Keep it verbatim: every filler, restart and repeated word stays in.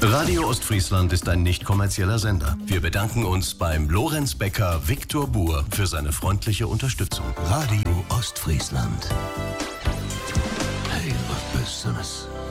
Radio Ostfriesland ist ein nicht kommerzieller Sender. Wir bedanken uns beim Lorenz Becker Viktor Buhr für seine freundliche Unterstützung. Radio Ostfriesland. Hey, was Besseres.